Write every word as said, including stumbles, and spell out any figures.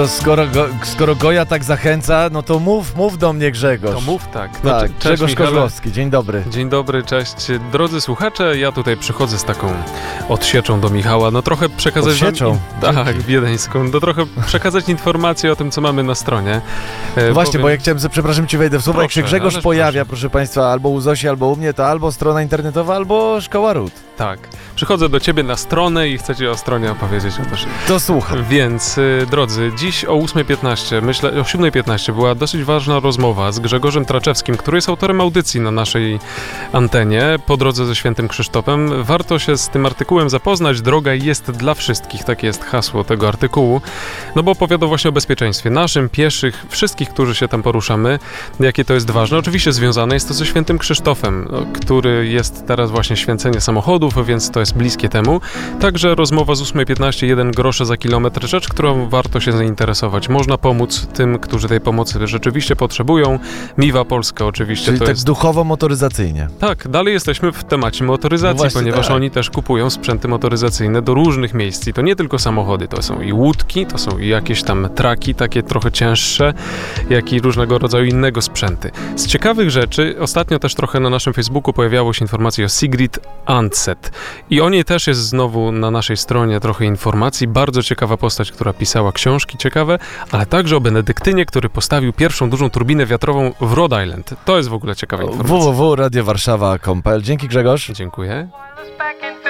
Skoro, go, skoro Goja tak zachęca, no to mów, mów do mnie, Grzegorz. To mów tak. No, tak, cześć, Grzegorz Michale. Kozłowski, dzień dobry. Dzień dobry, cześć. Drodzy słuchacze, ja tutaj przychodzę z taką odsieczą do Michała. No trochę przekazać Odsieczą? wam... Tak, wiedeńską. No trochę przekazać informacje o tym, co mamy na stronie. E, Właśnie, powiem... bo ja chciałem, przepraszam, ci wejdę w słowo, jak się Proszę, Grzegorz ależ pojawia, proszę. proszę Państwa, albo u Zosi, albo u mnie, to albo strona internetowa, albo Szkoła Ród. Tak. Przychodzę do ciebie na stronę i chcę ci o stronie opowiedzieć. Otóż. To słucham. Więc, y, drodzy, dziś o ósma piętnaście, myślę, o siódma piętnaście była dosyć ważna rozmowa z Grzegorzem Traczewskim, który jest autorem audycji na naszej antenie Po drodze ze Świętym Krzysztofem. Warto się z tym artykułem zapoznać. Droga jest dla wszystkich, takie jest hasło tego artykułu. No bo opowiada właśnie o bezpieczeństwie naszym, pieszych, wszystkich, którzy się tam poruszamy, jakie to jest ważne. Oczywiście związane jest to ze Świętym Krzysztofem, no, który jest teraz właśnie święcenie samochodów, więc to jest bliskie temu. Także rozmowa z ósma piętnaście, jeden grosze za kilometr, rzecz, którą warto się zainteresować. Można pomóc tym, którzy tej pomocy rzeczywiście potrzebują. Miwa Polska oczywiście. Czyli to tak jest... duchowo-motoryzacyjnie. Tak, dalej jesteśmy w temacie motoryzacji, No właśnie, ponieważ tak. oni też kupują sprzęty motoryzacyjne do różnych miejsc. I to nie tylko samochody, to są i łódki, to są i jakieś tam traki, takie trochę cięższe, jak i różnego rodzaju innego sprzęty. Z ciekawych rzeczy, ostatnio też trochę na naszym Facebooku pojawiało się informacje o Sigrid Undset. I o niej też jest znowu na naszej stronie trochę informacji. Bardzo ciekawa postać, która pisała książki ciekawe, ale także o Benedyktynie, który postawił pierwszą dużą turbinę wiatrową w Rhode Island. To jest w ogóle ciekawa informacja. w w w kropka radio warszawa kropka com kropka p l. Dzięki, Grzegorz. Dziękuję. Back in